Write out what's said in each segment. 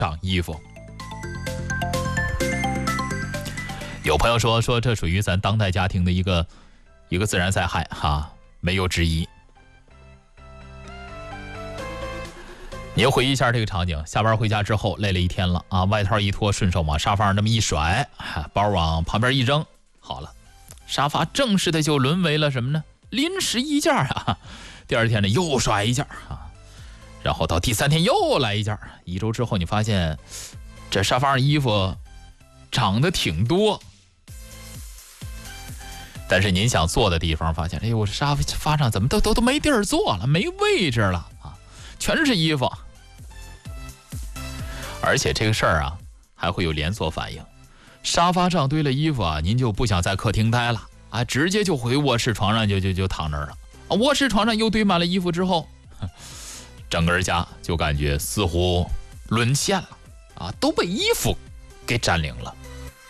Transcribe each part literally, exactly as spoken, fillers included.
当衣服。有朋友说说这属于咱当代家庭的一个一个自然灾害哈，没有之一。你回忆一下这个场景，下班回家之后累了一天了啊，外套一脱，顺手往沙发上那么一甩，包往旁边一扔，好了，沙发正式的就沦为了什么呢？临时衣架啊。第二天呢又刷一件啊，然后到第三天又来一件，一周之后你发现这沙发上衣服长得挺多。但是您想坐的地方发现，哎呦，我这沙发上怎么都都都没地儿坐了，没位置了啊，全是衣服。而且这个事儿啊，还会有连锁反应。沙发上堆了衣服啊，您就不想在客厅待了啊，直接就回卧室床上就就就躺那儿了啊。卧室床上又堆满了衣服之后，整个家就感觉似乎沦陷了啊，都被衣服给占领了。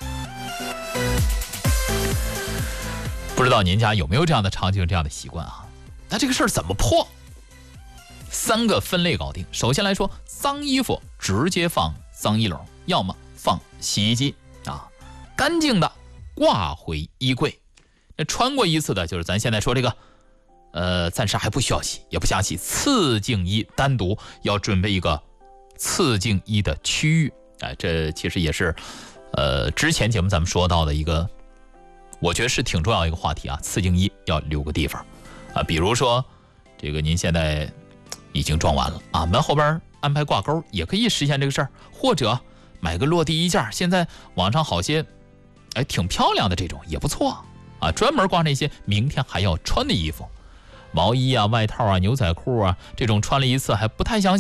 不知道您家有没有这样的场景，这样的习惯啊？那这个事儿怎么破？三个分类搞定。首先来说，脏衣服直接放脏衣篓，要么放洗衣机啊，干净的挂回衣柜。那穿过一次的，就是咱现在说这个，呃，暂时还不需要洗，也不想洗。次净衣单独要准备一个次净衣的区域，哎，这其实也是，呃，之前节目咱们说到的一个。我觉得是挺重要一个话题啊，次净衣要留个地方啊，比如说这个您现在已经装完了啊，门后边安排挂钩也可以实现这个事儿，或者买个落地衣架，现在网上好些哎挺漂亮的这种也不错啊，专门挂那些明天还要穿的衣服，毛衣啊、外套啊、牛仔裤啊，这种穿了一次还不太想